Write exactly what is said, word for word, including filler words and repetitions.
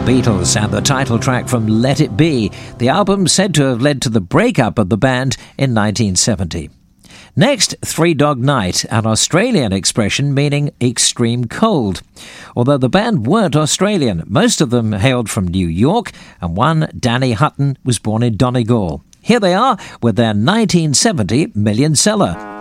Beatles and the title track from Let It Be, the album said to have led to the breakup of the band in nineteen seventy. Next, Three Dog Night, an Australian expression meaning extreme cold. Although the band weren't Australian, most of them hailed from New York, and one, Danny Hutton, was born in Donegal. Here they are with their nineteen seventy million seller.